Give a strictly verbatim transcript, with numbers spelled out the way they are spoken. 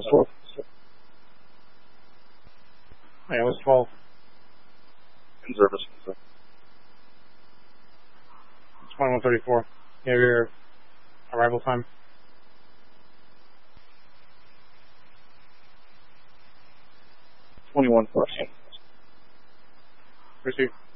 was twelve. Yeah, it was twelve. In service. twenty-one thirty-four. You have your arrival time. twenty-one plus. Receive.